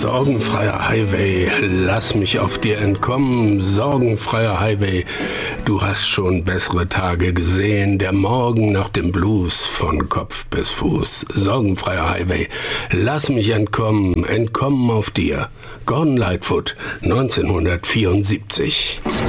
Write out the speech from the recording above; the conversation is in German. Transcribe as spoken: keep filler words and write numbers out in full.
Sorgenfreier Highway, lass mich auf dir entkommen. Sorgenfreier Highway, du hast schon bessere Tage gesehen. Der Morgen nach dem Blues von Kopf bis Fuß. Sorgenfreier Highway, lass mich entkommen, entkommen auf dir. Gordon Lightfoot, neunzehnhundertvierundsiebzig.